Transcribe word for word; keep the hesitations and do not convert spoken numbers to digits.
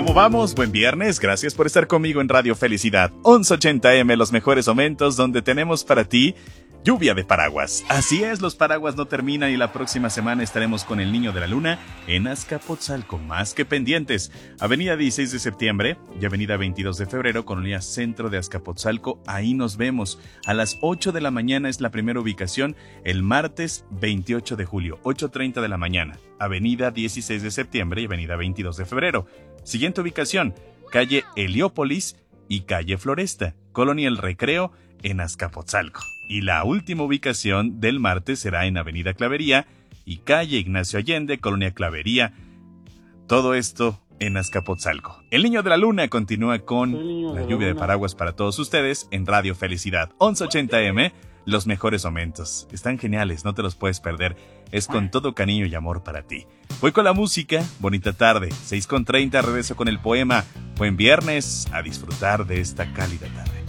¿Cómo vamos? Buen viernes, gracias por estar conmigo en Radio Felicidad once ochenta eme, los mejores momentos donde tenemos para ti lluvia de paraguas. Así es, los paraguas no terminan y la próxima semana estaremos con el Niño de la Luna en Azcapotzalco, más que pendientes. Avenida dieciséis de septiembre y Avenida veintidós de febrero, Colonia Centro de Azcapotzalco, ahí nos vemos. A las ocho de la mañana es la primera ubicación, el martes veintiocho de julio, ocho treinta de la mañana. Avenida dieciséis de septiembre y Avenida veintidós de febrero. Siguiente ubicación, calle Heliópolis y calle Floresta, Colonia El Recreo, en Azcapotzalco. Y la última ubicación del martes será en Avenida Clavería y calle Ignacio Allende, Colonia Clavería. Todo esto en Azcapotzalco. El Niño de la Luna continúa con la lluvia de paraguas para todos ustedes en Radio Felicidad once ochenta eme. Los mejores momentos. Están geniales, no te los puedes perder. Es con todo cariño y amor para ti. Voy con la música. Bonita tarde. seis con treinta, regreso con el poema. Buen viernes. A disfrutar de esta cálida tarde.